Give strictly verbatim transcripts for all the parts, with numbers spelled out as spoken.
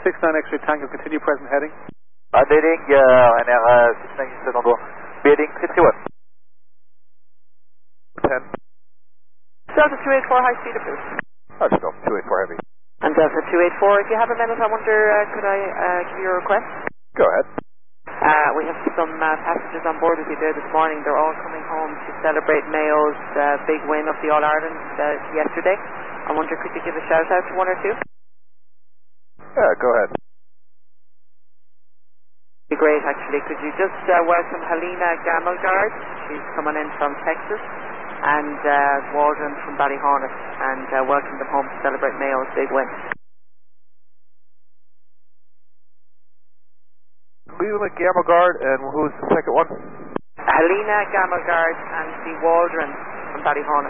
six nine X-ray Tango, continue present heading. Uh, bedding, uh, N R six nine seven one. Bedding, fifty-one. ten. Delta two eight four, high speed approved. I'll just go, two eight four heavy. And Delta two eight four, if you have a minute, I wonder, uh, could I uh, give you a request? Go ahead. Uh, we have some uh, passengers on board with you there this morning. They're all coming home to celebrate Mayo's uh, big win of the All-Ireland uh, yesterday. I wonder, could you give a shout out to one or two? Yeah, go ahead. Be great, actually. Could you just uh, welcome Helena Gamelgard? She's coming in from Texas. And uh, Waldron from Ballyhonnet, and uh, welcome them home to celebrate Mayo's big win. Helena Gamelgard, and who's the second one? Helena Gamelgard and the Waldron from Ballyhonnet.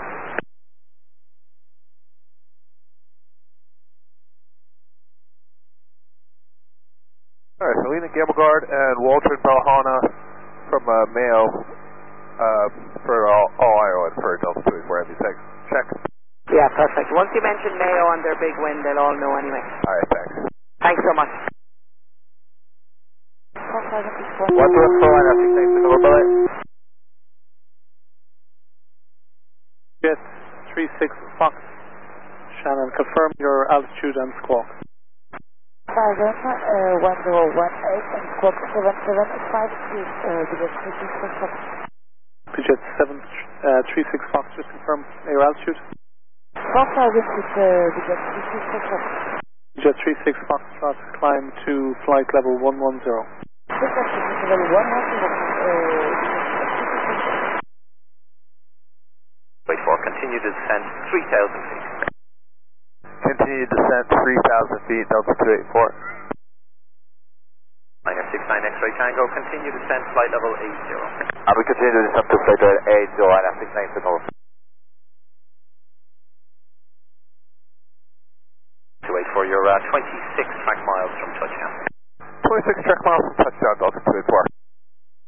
Alright, Helena Gamelgard and Waldron Ballyhonnet from uh, Mayo. Uh, for all, all Iowa and for Delta two eight four Heavy. Thanks. Check. Yeah, perfect. Once you mention Mayo and their big win, they'll all know anyway. Alright, thanks. Thanks so much. One two one four, I think thanks for the mobile. Jet three six Fox, Shannon, confirm your altitude and squawk. Thousand, uh, one zero one eight and squawk seven seven five two, uh, Jet three six Fox. Jet seven three six Fox, just confirm your altitude. four thousand is uh, Jet three six Fox. Jet three six Fox, trot, climb to flight level one one zero. Level one one zero. Wait for, continue to descend three thousand feet. Continue descent three thousand feet, Delta two eight four. Niner six nine X-ray Tango, continue descent flight level eight zero. And we continue to descend to flight level eight zero, and six nine seven zero. two eight four, you're uh, twenty-six track miles from touchdown. twenty-six track miles from touchdown, Delta two eight four.